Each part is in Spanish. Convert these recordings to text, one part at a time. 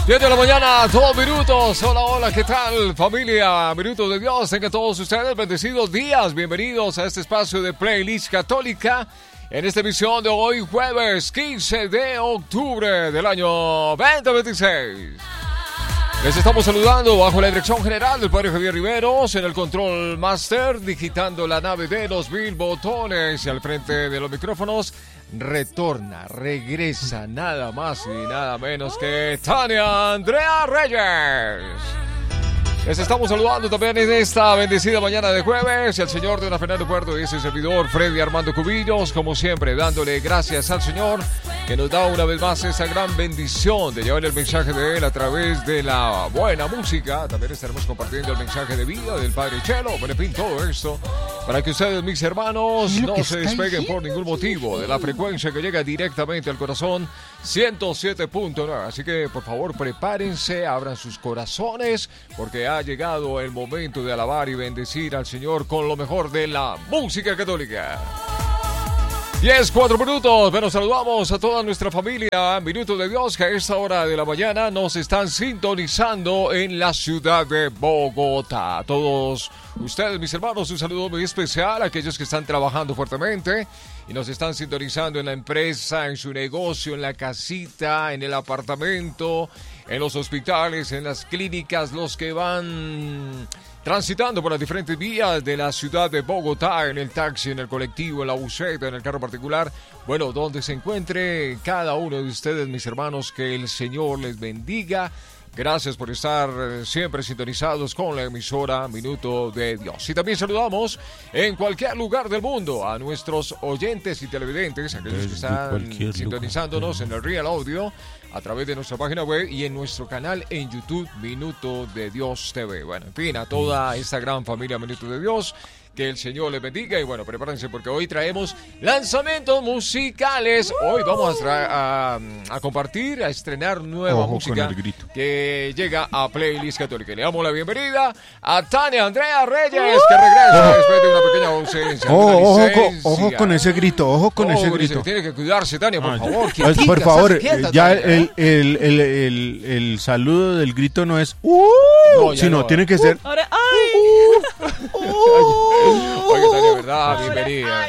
10 de la mañana, 2 minutos. Hola, hola, ¿qué tal, familia? Minutos de Dios. Tengan todos ustedes bendecidos días. Bienvenidos a este espacio de Playlist Católica. En esta emisión de hoy, jueves 15 de octubre del año 2026. Les estamos saludando bajo la dirección general del padre Javier Riveros, en el control master, digitando la nave de los 1000 botones, y al frente de los micrófonos regresa nada más y nada menos que Tania Andrea Reyes. Les estamos saludando también en esta bendecida mañana de jueves. El señor Don Fernando Puerto y ese servidor Freddy Armando Cubillos, como siempre, dándole gracias al Señor que nos da una vez más esa gran bendición de llevar el mensaje de Él a través de la buena música. También estaremos compartiendo el mensaje de vida del Padre Chelo. Bueno, en fin, todo esto para que ustedes, mis hermanos, no se despeguen por ningún motivo de la frecuencia que llega directamente al corazón, 107.9. Así que, por favor, prepárense, abran sus corazones, porque ha llegado el momento de alabar y bendecir al Señor con lo mejor de la música católica. 10:04 minutos. Bueno, saludamos a toda nuestra familia Minutos de Dios, que a esta hora de la mañana nos están sintonizando en la ciudad de Bogotá. A todos ustedes, mis hermanos, un saludo muy especial a aquellos que están trabajando fuertemente y nos están sintonizando en la empresa, en su negocio, en la casita, en el apartamento, en los hospitales, en las clínicas, los que van transitando por las diferentes vías de la ciudad de Bogotá, en el taxi, en el colectivo, en la buseta, en el carro particular. Bueno, donde se encuentre cada uno de ustedes, mis hermanos, que el Señor les bendiga. Gracias por estar siempre sintonizados con la emisora Minuto de Dios. Y también saludamos en cualquier lugar del mundo a nuestros oyentes y televidentes, aquellos que están sintonizándonos en el Real Audio, a través de nuestra página web y en nuestro canal en YouTube, Minuto de Dios TV. Bueno, en fin, a toda esta gran familia Minuto de Dios, que el Señor les bendiga. Y bueno, prepárense porque hoy traemos lanzamientos musicales. Hoy vamos a compartir, a estrenar nueva música que llega a Playlist Católica. Le damos la bienvenida a Tania Andrea Reyes, que regresa después de una pequeña ausencia. Ojo con ese grito, ojo con ese grito. Tiene que cuidarse, Tania, por favor. Por favor, ya el saludo del grito no es sino tiene que ser Ahora, Oye, Tania, ¿verdad? Bienvenida.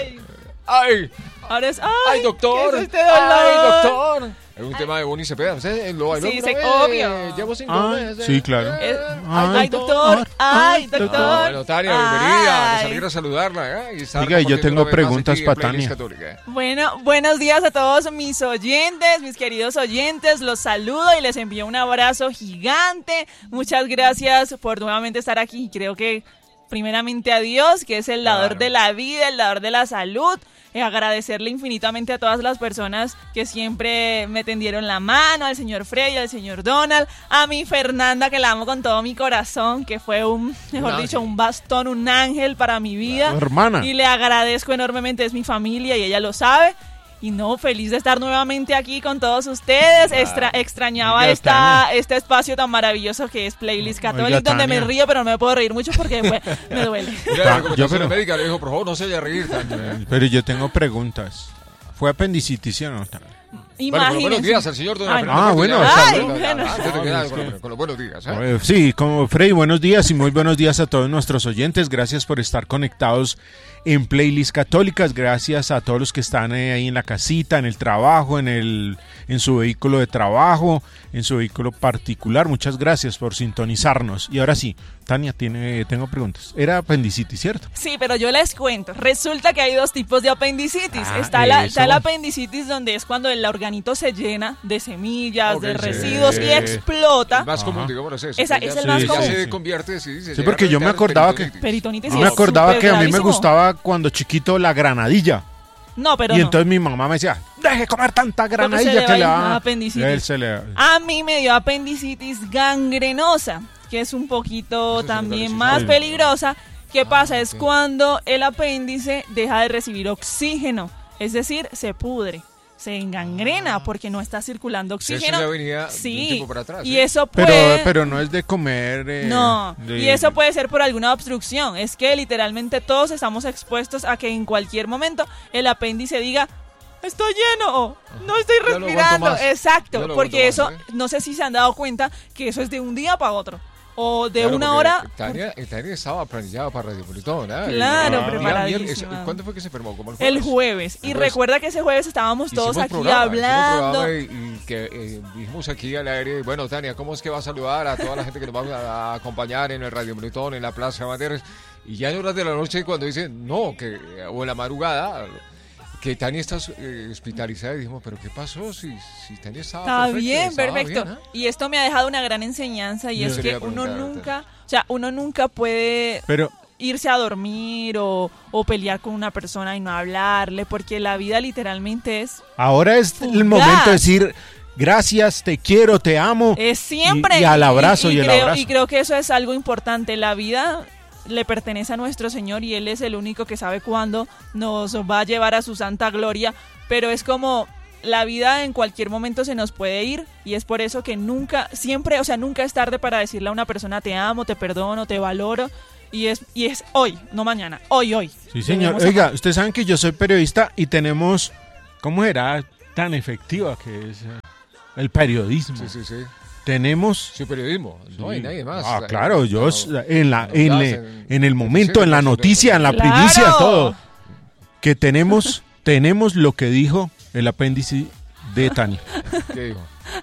¡Ay! Ahora es ¡Ay, doctor! ¿Qué es este dolor? ¡Ay, doctor! Es un tema de Bonnie Cepeda. Sí, obvio. Llevo 5 meses. Sí, claro. ¡Ay, doctor! ¡Ay, doctor! Bueno, Tania, bienvenida. Me salir a saludarla. Oiga, yo tengo preguntas para Tania. Bueno, buenos días a todos mis oyentes, mis queridos oyentes. Los saludo y les envío un abrazo gigante. Muchas gracias por nuevamente estar aquí. Creo que primeramente a Dios, que es el dador de la vida, el dador de la salud. Agradecerle infinitamente a todas las personas que siempre me tendieron la mano, al señor Freddy, al señor Donald, a mi Fernanda, que la amo con todo mi corazón, que fue un bastón, un ángel para mi vida. Hermana. Y le agradezco enormemente, es mi familia y ella lo sabe. Y no, feliz de estar nuevamente aquí con todos ustedes. Extrañaba este espacio tan maravilloso que es Playlist Católica, donde me río, pero no me puedo reír mucho porque me duele. Yo médica le dijo, por favor, no se vaya a reír tanto. Pero yo tengo preguntas. ¿Fue apendicitis, o no? Imagínense. Buenos días al señor Don Fernando. Bueno. Antes de quedar con los buenos días. Sí, como Freddy, buenos días y muy buenos días a todos nuestros oyentes. Gracias por estar conectados en Playlist Católicas. Gracias a todos los que están ahí en la casita, en el trabajo, en su vehículo de trabajo, en su vehículo particular. Muchas gracias por sintonizarnos. Y ahora sí, Tania, tengo preguntas. Era apendicitis, ¿cierto? Sí, pero yo les cuento. Resulta que hay dos tipos de apendicitis. Está la apendicitis, donde es cuando el organito se llena de semillas, de residuos y explota. El más común, digamos, es ese. Es el más común. Ya se convierte, sí, porque yo me acordaba que peritonitis. Yo me acordaba que a mí me gustaba cuando chiquito la granadilla. No, pero y entonces mi mamá me decía, deje comer tanta granadilla que le da apendicitis. A mí me dio apendicitis gangrenosa, que es un poquito también más peligrosa. ¿Qué pasa? Es cuando el apéndice deja de recibir oxígeno, es decir, se pudre, se engangrena porque no está circulando oxígeno. Eso ya venía de un tiempo para atrás. Y eso puede... pero no es de comer... y eso puede ser por alguna obstrucción. Es que literalmente todos estamos expuestos a que en cualquier momento el apéndice diga, estoy lleno, o no estoy Ya no aguanto respirando. más. Exacto, Ya no porque aguanto eso, más, no sé si se han dado cuenta que eso es de un día para otro, o de Claro, una porque hora. Tania estaba planillada para Radio Politón, ¿eh? Claro, El día preparadísima. mier- ¿Cuándo fue que se enfermó? ¿Como El jueves. Y Entonces, recuerda que ese jueves estábamos todos hicimos aquí programa hablando. y que dijimos aquí al aire, bueno, Tania, ¿cómo es que va a saludar a toda la gente que nos va a acompañar en el Radio Politón, en la Plaza de Banderas? Y ya en horas de la noche cuando dicen, no, o en la madrugada, que Tania está hospitalizada, y dijimos, ¿pero qué pasó? Si Tania estaba Está perfecta, bien, estaba perfecto. bien, ¿eh? Y esto me ha dejado una gran enseñanza, y Yo es que quería uno preguntar, nunca puede Pero irse a dormir o pelear con una persona y no hablarle, porque la vida literalmente es ahora es el Fugaz. momento de decir gracias, te quiero, te amo. siempre. Y al abrazo y el creo, abrazo. Y creo que eso es algo importante. La vida le pertenece a nuestro Señor y Él es el único que sabe cuándo nos va a llevar a su santa gloria, pero es como la vida en cualquier momento se nos puede ir, y es por eso que nunca es tarde para decirle a una persona te amo, te perdono, te valoro, y es hoy, no mañana, hoy. Sí, señor. Debemos Oiga, amar. ustedes saben que yo soy periodista y tenemos, ¿cómo era tan efectiva que es el periodismo? Sí. Tenemos... Sí, periodismo, no hay nadie más. Ah, claro, yo en el en momento, en la noticia, en la ¡Claro! primicia, todo. Que tenemos lo que dijo el apéndice de Tania. ¿Qué dijo?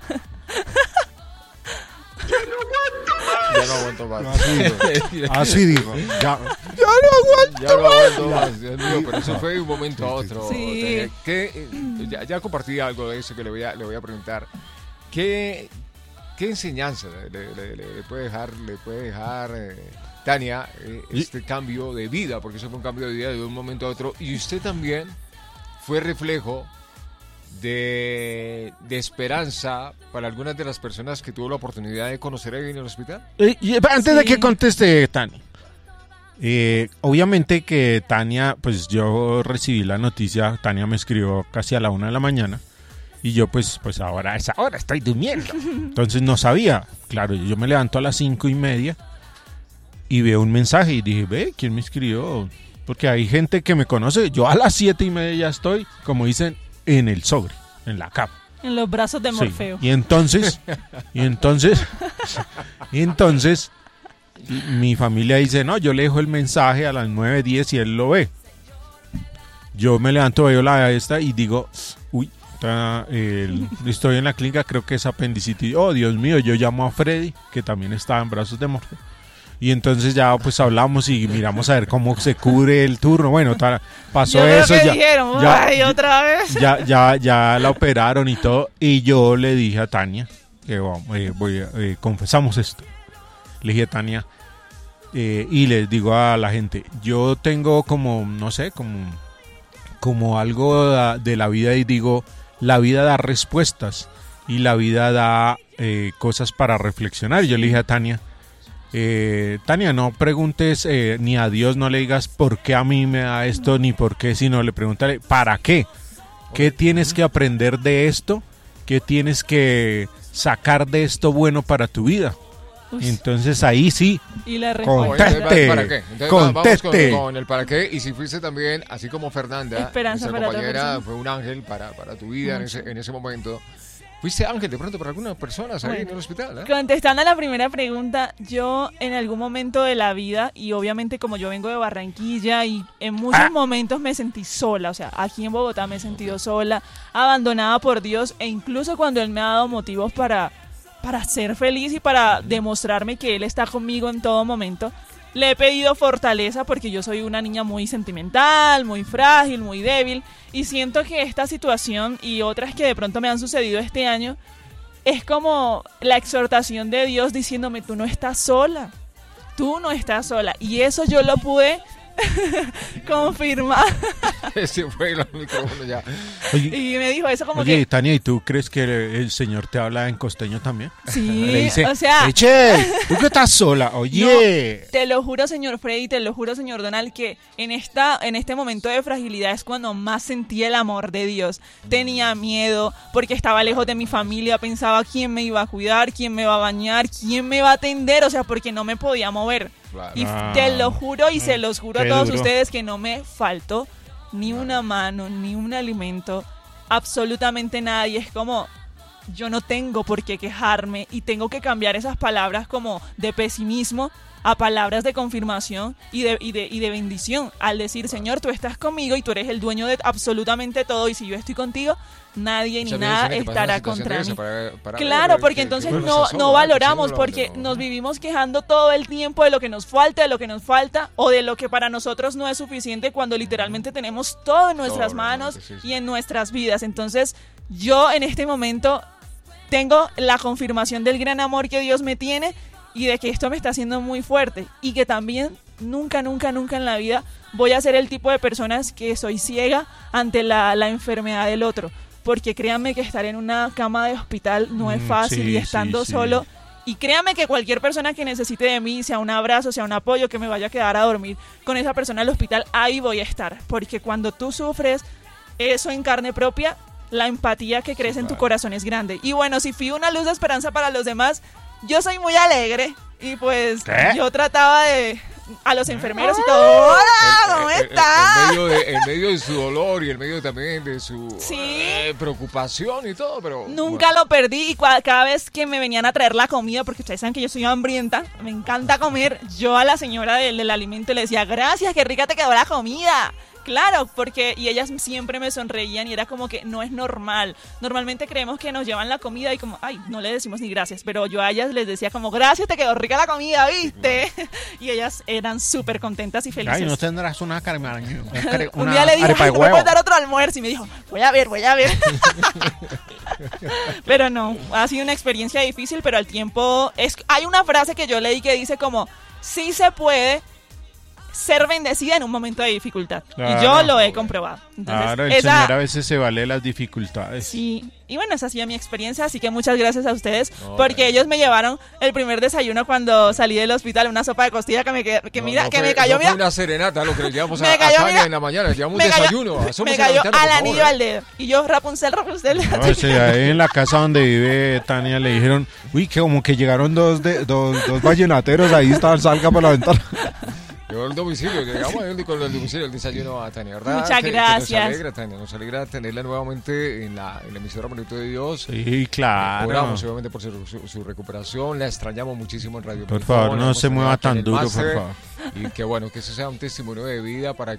Ya no aguanto más. Así dijo. Ya. Ya no aguanto más, Dios mío, pero eso fue de un momento a otro. Sí. Ya compartí algo de eso que le voy a preguntar. ¿Qué enseñanza le puede dejar Tania este cambio de vida? Porque eso fue un cambio de vida de un momento a otro. Y usted también fue reflejo de esperanza para algunas de las personas que tuvo la oportunidad de conocer ahí en el hospital. Y antes de Sí. que conteste Tania, obviamente que Tania, pues yo recibí la noticia, Tania me escribió casi a la 1 de la mañana y yo pues ahora a esa hora estoy durmiendo. Entonces no sabía, claro, yo me levanto a las 5:30 y veo un mensaje y dije, ve, ¿quién me escribió? Porque hay gente que me conoce, yo a las 7:30 ya estoy, como dicen, en el sobre, en la cama. En los brazos de Sí. Morfeo. Y entonces mi familia dice, no, yo le dejo el mensaje a las 9:10 y él lo ve. Yo me levanto, veo la esta y digo, uy, estoy en la clínica, creo que es apendicitis. Oh, Dios mío, yo llamo a Freddy, que también estaba en brazos de Morfeo. Y entonces ya pues hablamos y miramos a ver cómo se cubre el turno. Bueno, pasó Yo creo eso. que Ya, dijeron, ya- ay, otra vez. ya la operaron y todo. Y yo le dije a Tania, que confesamos esto. Le dije a Tania, y les digo a la gente, yo tengo como, no sé, como algo de la vida, y digo, la vida da respuestas y la vida da cosas para reflexionar. Y yo le dije a Tania, Tania, no preguntes ni a Dios, no le digas por qué a mí me da esto, ni por qué, sino le pregúntale, ¿para qué? ¿Qué tienes que aprender de esto? ¿Qué tienes que sacar de esto bueno para tu vida? Uy, Entonces ahí sí, y la Conteste. respuesta. ¿Para qué? Entonces Conteste. vamos con el para qué. Y si fuiste también, así como Fernanda, Esperanza nuestra para otra compañera, persona. fue un ángel para tu vida Mucho. en ese momento. Fuiste ángel de pronto para algunas personas ahí Bueno. en el hospital, ¿eh? Contestando a la primera pregunta, yo en algún momento de la vida, y obviamente como yo vengo de Barranquilla y en muchos momentos me sentí sola, o sea, aquí en Bogotá me he sentido sola, abandonada por Dios, e incluso cuando Él me ha dado motivos para ser feliz y para demostrarme que Él está conmigo en todo momento, le he pedido fortaleza porque yo soy una niña muy sentimental, muy frágil, muy débil, y siento que esta situación y otras que de pronto me han sucedido este año es como la exhortación de Dios diciéndome, tú no estás sola, y eso yo lo pude confirmar. Ese fue el micrófono ya. oye, Y me dijo eso como oye, Tania, ¿y tú crees que el Señor te habla en costeño también? que sí, Le dice, o sea, Eche, tú que estás sola, oye. te lo juro, señor Freddy, te lo juro, señor Donald, que en este momento de fragilidad es cuando más sentí el amor de Dios. Tenía miedo porque estaba lejos de mi familia, pensaba quién me iba a cuidar, quién me va a bañar, quién me va a atender, o sea, porque no me podía mover. Claro. Y te lo juro y se los juro a Qué todos duro. ustedes que no me faltó ni una mano, ni un alimento, absolutamente nadie. Es como, yo no tengo por qué quejarme y tengo que cambiar esas palabras como de pesimismo a palabras de confirmación y de bendición, al decir, Señor, tú estás conmigo y tú eres el dueño de absolutamente todo, y si yo estoy contigo, nadie ni nada estará contra mí. Claro, porque entonces no valoramos, porque nos vivimos quejando todo el tiempo de lo que nos falta, o de lo que para nosotros no es suficiente, cuando literalmente tenemos todo en nuestras manos y en nuestras vidas. Entonces, yo en este momento tengo la confirmación del gran amor que Dios me tiene, y de que esto me está haciendo muy fuerte, y que también nunca en la vida voy a ser el tipo de personas que soy ciega ante la enfermedad del otro, porque créanme que estar en una cama de hospital no es fácil, y estando solo, y créanme que cualquier persona que necesite de mí, sea un abrazo, sea un apoyo, que me vaya a quedar a dormir con esa persona al hospital, ahí voy a estar, porque cuando tú sufres eso en carne propia, la empatía que crece en tu corazón es grande. Y bueno, si fui una luz de esperanza para los demás, yo soy muy alegre, y pues yo trataba de a los enfermeros y todo. ¡Hola! ¿Cómo estás? En medio de su dolor y en medio también de su preocupación y todo, pero nunca lo perdí, y cada vez que me venían a traer la comida, porque ustedes saben que yo soy hambrienta, me encanta comer, yo a la señora del alimento le decía, gracias, qué rica te quedó la comida. Claro, y ellas siempre me sonreían, y era como que no es normal. Normalmente creemos que nos llevan la comida y como, ay, no le decimos ni gracias, pero yo a ellas les decía como, gracias, te quedó rica la comida, ¿viste? Y ellas eran súper contentas y felices. Ay, ¿no tendrás una un día le dije, ¿no me puedes dar otro almuerzo? Y me dijo, voy a ver. Pero no, ha sido una experiencia difícil, pero al tiempo hay una frase que yo leí que dice como, sí se puede ser bendecida en un momento de dificultad. Claro, y yo lo he comprobado. Entonces, claro, el Señor a veces se vale las dificultades. Sí, y bueno, esa ha sido mi experiencia, así que muchas gracias a ustedes, porque ellos me llevaron el primer desayuno cuando salí del hospital, una sopa de costilla que me cayó, mira. Una serenata, lo que le llevamos a Tania en la mañana, le llevamos un desayuno. Me cayó al anillo al dedo, y yo, Rapunzel. No, ahí en la casa donde vive Tania le dijeron, uy, que como que llegaron dos vallenateros, ahí estaban, salga por la ventana. Llegó el domicilio, llegamos con el domicilio, el desayuno a Tania, ¿verdad? Muchas gracias. Nos alegra, Tania, nos alegra tenerla nuevamente en la emisora Minuto de Dios. Sí, claro. Oramos obviamente por su recuperación, la extrañamos muchísimo en Radio Por favor, no se mueva tan duro, por favor. Y que bueno, que eso sea un testimonio de vida para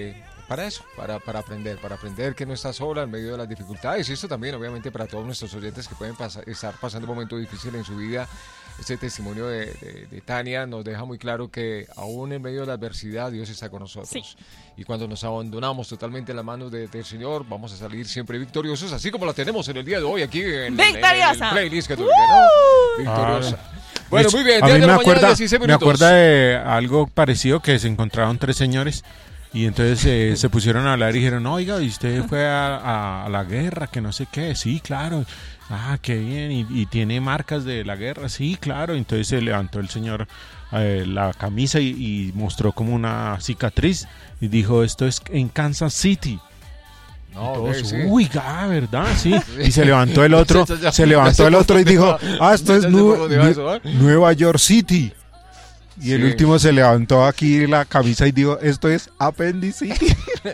aprender que no está sola en medio de las dificultades, y esto también obviamente para todos nuestros oyentes que pueden estar pasando un momento difícil en su vida. Este testimonio de Tania nos deja muy claro que aún en medio de la adversidad Dios está con nosotros. Sí. Y cuando nos abandonamos totalmente en las manos del Señor, vamos a salir siempre victoriosos, así como la tenemos en el día de hoy aquí en el playlist católica, ¿no? Victoriosa. Bueno, muy bien. A mí me acuerda de algo parecido, que se encontraron 3 señores y entonces se pusieron a hablar y dijeron, oiga, ¿y usted fue a la guerra? Que no sé qué. Sí, claro. Ah, qué bien, y tiene marcas de la guerra, sí, claro. Entonces se levantó el señor la camisa y mostró como una cicatriz y dijo, esto es en Kansas City. No, todos, sí. Uy, ¿verdad? Sí. Y se levantó el otro, y dijo, esto es Nueva York City. Y el último se levantó aquí la camisa y dijo, esto es Appendicity.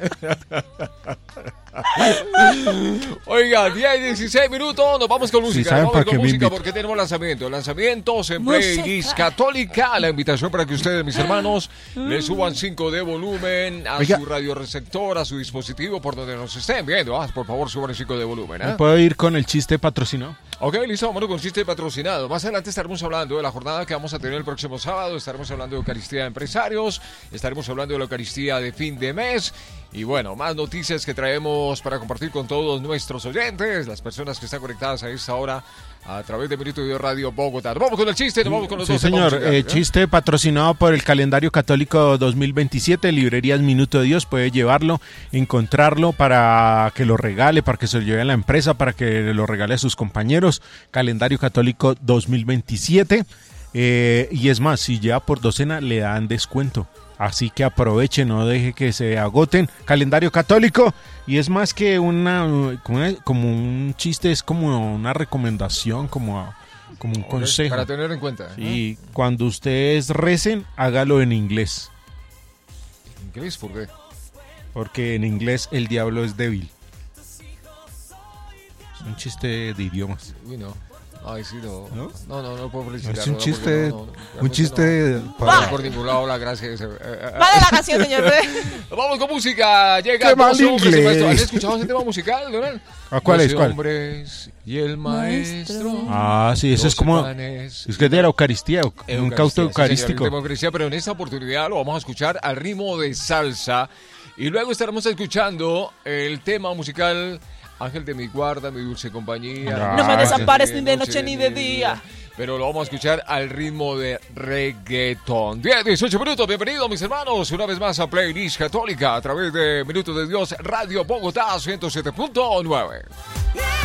Oiga, 10-16 minutos, nos vamos con música. Sí, vamos con música porque tenemos lanzamientos en Playlist Católica. La invitación para que ustedes, mis hermanos, le suban 5 de volumen a su radioreceptor, a su dispositivo, por donde nos estén viendo. Por favor, suban 5 de volumen. ¿Puedo ir con el chiste patrocinado? Ok, listo, vámonos con chiste patrocinado. Más adelante estaremos hablando de la jornada que vamos a tener el próximo sábado. Estaremos hablando de Eucaristía de Empresarios. Estaremos hablando de la Eucaristía de fin de mes. Y bueno, más noticias que traemos para compartir con todos nuestros oyentes, las personas que están conectadas a esta hora a través de Minuto de Dios Radio Bogotá. Nos vamos con el chiste, nos vamos con los dos. Sí, señor. Chiste patrocinado por el calendario católico 2027. Librerías Minuto de Dios. Puede llevarlo, encontrarlo para que lo regale, para que se lo lleve a la empresa, para que lo regale a sus compañeros. Calendario católico 2027. Y es más, si lleva por docena, le dan descuento. Así que aproveche, no deje que se agoten. Calendario católico. Y es más que como un chiste, es como una recomendación, como un consejo. Para tener en cuenta. Y cuando ustedes recen, hágalo en inglés. ¿Inglés? ¿Por qué? Porque en inglés el diablo es débil. Un chiste de idiomas. Uy, no. Ay, sí, no. ¿No? No puedo felicitar. Es un chiste. Un realmente chiste. No, por ningún lado la gracia es. Vale la canción, señor. Vamos con música. Llega ¡Qué mal 12 hombres y inglés! maestro. ¿Han escuchado ese tema musical, Donald? ¿A cuál 12 es? ¿Cuál? hombres y el maestro. Ah, sí, eso es como. Panes. Es que es de la Eucaristía, un cauto eucarístico. Pero en esta oportunidad lo vamos a escuchar al ritmo de salsa. Y luego estaremos escuchando el tema musical Ángel de mi guarda, mi dulce compañía. No me desampares ni de noche ni de día. Pero lo vamos a escuchar al ritmo de reggaetón. 10, 18 minutos, bienvenidos mis hermanos, una vez más a Playlist Católica a través de Minutos de Dios, Radio Bogotá 107.9.